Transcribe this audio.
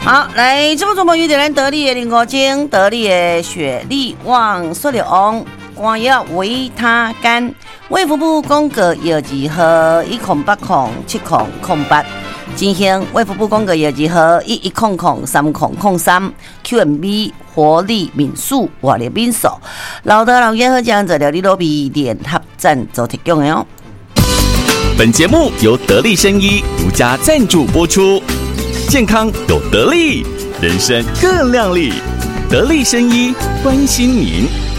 好，来这么做么有点人得力的林国精，得力的雪力旺塑料翁，光药维他干，卫福部公告药剂号10807008，进行卫福部公告药剂号11003003 QMB 活力敏素活力敏素，老德老爷好讲这条你都比联合赞助提供的哦。 本节目由得力生医独家赞助播出，健康有得力，人生更亮丽。得力生医关心您。